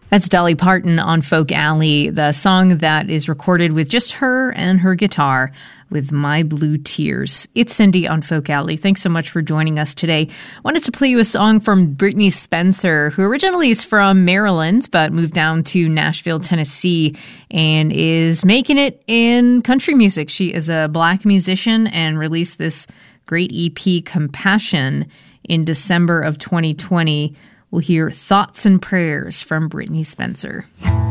That's Dolly Parton on Folk Alley, the song that is recorded with just her and her guitar with My Blue Tears. It's Cindy on Folk Alley. Thanks so much for joining us today. I wanted to play you a song from Brittney Spencer, who originally is from Maryland, but moved down to Nashville, Tennessee, and is making it in country music. She is a Black musician and released this great EP, Compassion, in December of 2020. We'll hear Thoughts and Prayers from Brittney Spencer.